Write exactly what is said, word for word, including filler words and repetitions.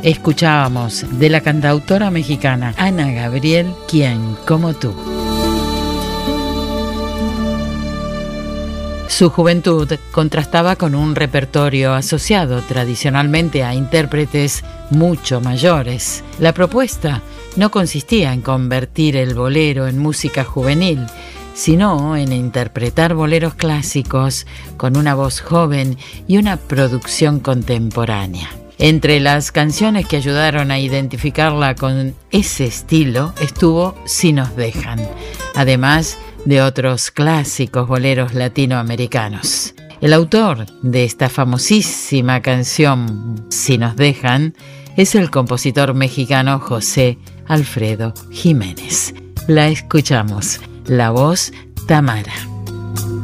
Escuchábamos de la cantautora mexicana Ana Gabriel, ¿Quién como tú? Su juventud contrastaba con un repertorio asociado tradicionalmente a intérpretes mucho mayores. La propuesta no consistía en convertir el bolero en música juvenil, sino en interpretar boleros clásicos con una voz joven y una producción contemporánea. Entre las canciones que ayudaron a identificarla con ese estilo estuvo Si nos dejan, además de otros clásicos boleros latinoamericanos. El autor de esta famosísima canción Si nos dejan es el compositor mexicano José Alfredo Jiménez. La escuchamos, la voz Tamara.